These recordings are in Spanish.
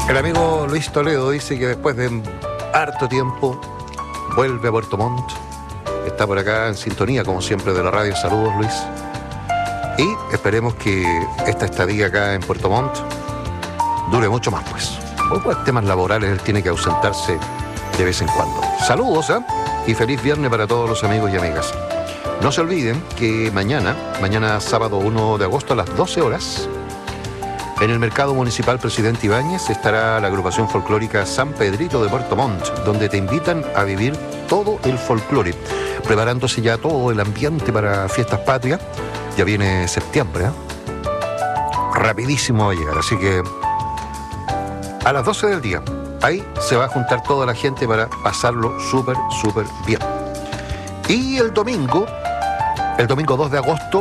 El amigo Luis Toledo dice que después de harto tiempo vuelve a Puerto Montt. Está por acá en sintonía, como siempre, de la radio. Saludos, Luis. Y esperemos que esta estadía acá en Puerto Montt dure mucho más, pues. Por temas laborales él tiene que ausentarse de vez en cuando. Saludos, y feliz viernes para todos los amigos y amigas. No se olviden que mañana sábado 1 de agosto a las 12 horas, en el Mercado Municipal Presidente Ibáñez estará la agrupación folclórica San Pedrito de Puerto Montt, donde te invitan a vivir todo el folclore, preparándose ya todo el ambiente para fiestas patrias. Ya viene septiembre, rapidísimo va a llegar, así que a las 12 del día, ahí se va a juntar toda la gente para pasarlo súper bien. Y el domingo 2 de agosto,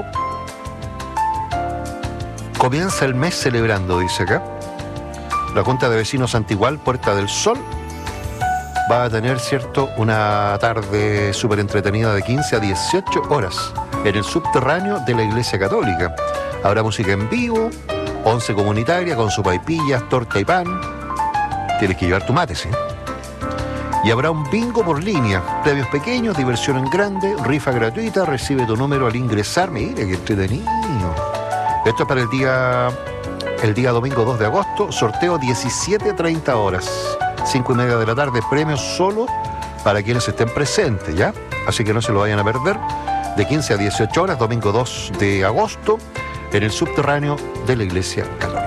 comienza el mes celebrando, dice acá. La Junta de Vecinos Antigual, Puerta del Sol, va a tener, ¿cierto?, una tarde súper entretenida de 15 a 18 horas en el subterráneo de la Iglesia Católica. Habrá música en vivo, 11 comunitaria con sopaipillas, torta y pan. Tienes que llevar tu mate, ¿sí? Y habrá un bingo por línea, premios pequeños, diversión en grande, rifa gratuita, recibe tu número al ingresar. Mira qué entretenido. Esto es para el día domingo 2 de agosto, sorteo 17:30 horas, 5:30 de la tarde, premios solo para quienes estén presentes, ¿ya? Así que no se lo vayan a perder, de 15 a 18 horas, domingo 2 de agosto, en el subterráneo de la Iglesia Católica.